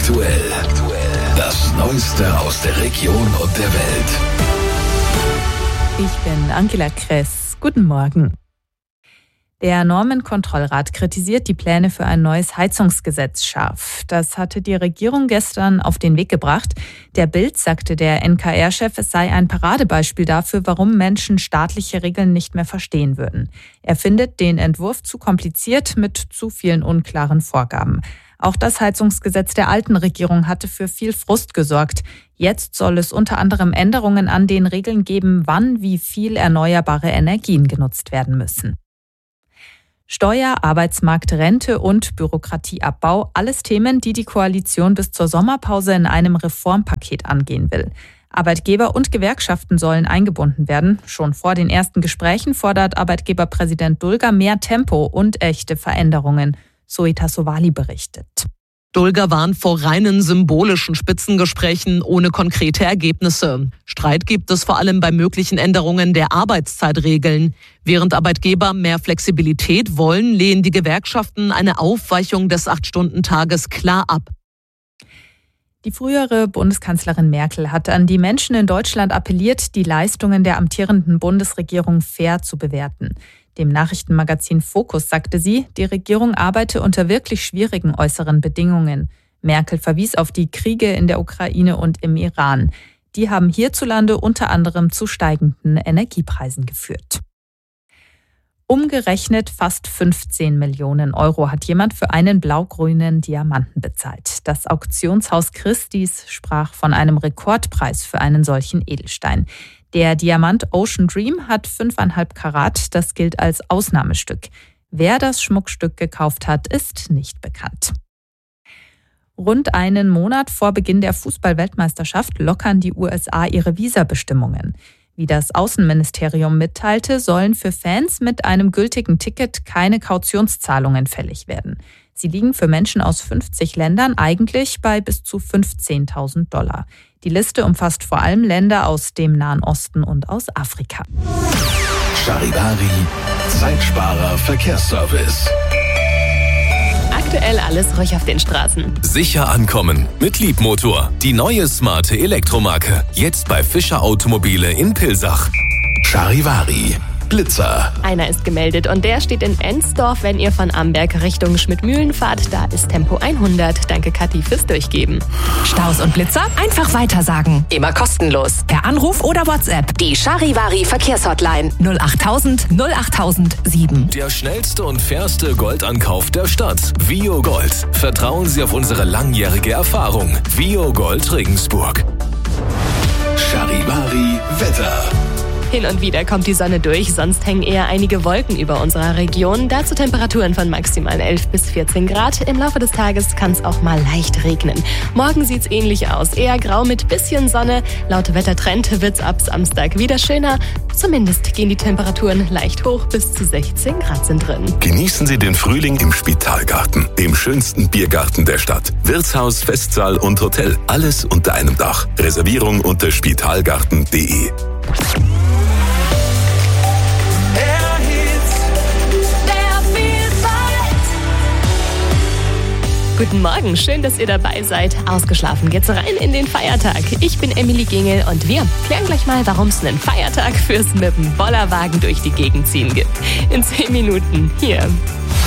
Aktuell. Das Neueste aus der Region und der Welt. Ich bin Angela Kress. Guten Morgen. Der Normenkontrollrat kritisiert die Pläne für ein neues Heizungsgesetz scharf. Das hatte die Regierung gestern auf den Weg gebracht. Der Bild sagte der NKR-Chef, es sei ein Paradebeispiel dafür, warum Menschen staatliche Regeln nicht mehr verstehen würden. Er findet den Entwurf zu kompliziert mit zu vielen unklaren Vorgaben. Auch das Heizungsgesetz der alten Regierung hatte für viel Frust gesorgt. Jetzt soll es unter anderem Änderungen an den Regeln geben, wann wie viel erneuerbare Energien genutzt werden müssen. Steuer, Arbeitsmarkt, Rente und Bürokratieabbau, alles Themen, die die Koalition bis zur Sommerpause in einem Reformpaket angehen will. Arbeitgeber und Gewerkschaften sollen eingebunden werden. Schon vor den ersten Gesprächen fordert Arbeitgeberpräsident Dulger mehr Tempo und echte Veränderungen. Zoe Tassovali berichtet. Dulger warnt vor reinen symbolischen Spitzengesprächen ohne konkrete Ergebnisse. Streit gibt es vor allem bei möglichen Änderungen der Arbeitszeitregeln. Während Arbeitgeber mehr Flexibilität wollen, lehnen die Gewerkschaften eine Aufweichung des 8-Stunden-Tages klar ab. Die frühere Bundeskanzlerin Merkel hat an die Menschen in Deutschland appelliert, die Leistungen der amtierenden Bundesregierung fair zu bewerten. Dem Nachrichtenmagazin Focus sagte sie, die Regierung arbeite unter wirklich schwierigen äußeren Bedingungen. Merkel verwies auf die Kriege in der Ukraine und im Iran. Die haben hierzulande unter anderem zu steigenden Energiepreisen geführt. Umgerechnet fast 15 Millionen Euro hat jemand für einen blau-grünen Diamanten bezahlt. Das Auktionshaus Christie's sprach von einem Rekordpreis für einen solchen Edelstein. Der Diamant Ocean Dream hat 5,5 Karat, das gilt als Ausnahmestück. Wer das Schmuckstück gekauft hat, ist nicht bekannt. Rund einen Monat vor Beginn der Fußball-Weltmeisterschaft lockern die USA ihre Visabestimmungen. Wie das Außenministerium mitteilte, sollen für Fans mit einem gültigen Ticket keine Kautionszahlungen fällig werden. Sie liegen für Menschen aus 50 Ländern eigentlich bei bis zu $15.000. Die Liste umfasst vor allem Länder aus dem Nahen Osten und aus Afrika. Charivari, Zeitsparer Verkehrsservice. Aktuell alles ruhig auf den Straßen. Sicher ankommen mit Leapmotor. Die neue smarte Elektromarke. Jetzt bei Fischer Automobile in Pilsach. Charivari, Blitzer. Einer ist gemeldet und der steht in Ensdorf, wenn ihr von Amberg Richtung Schmidtmühlen fahrt. Da ist Tempo 100. Danke Kathi fürs Durchgeben. Staus und Blitzer? Einfach weitersagen. Immer kostenlos. Per Anruf oder WhatsApp. Die Charivari Verkehrshotline 08000 08007. Der schnellste und fairste Goldankauf der Stadt. Vio Gold. Vertrauen Sie auf unsere langjährige Erfahrung. Vio Gold Regensburg. Charivari Wetter. Hin und wieder kommt die Sonne durch, sonst hängen eher einige Wolken über unserer Region. Dazu Temperaturen von maximal 11 bis 14 Grad. Im Laufe des Tages kann es auch mal leicht regnen. Morgen sieht's ähnlich aus, eher grau mit bisschen Sonne. Laut Wettertrend wird's ab Samstag wieder schöner. Zumindest gehen die Temperaturen leicht hoch, bis zu 16 Grad sind drin. Genießen Sie den Frühling im Spitalgarten, dem schönsten Biergarten der Stadt. Wirtshaus, Festsaal und Hotel, alles unter einem Dach. Reservierung unter spitalgarten.de. Guten Morgen, schön, dass ihr dabei seid. Ausgeschlafen geht's rein in den Feiertag. Ich bin Emily Gingel und wir klären gleich mal, warum es einen Feiertag fürs mit dem Bollerwagen durch die Gegend ziehen gibt. In 10 Minuten hier.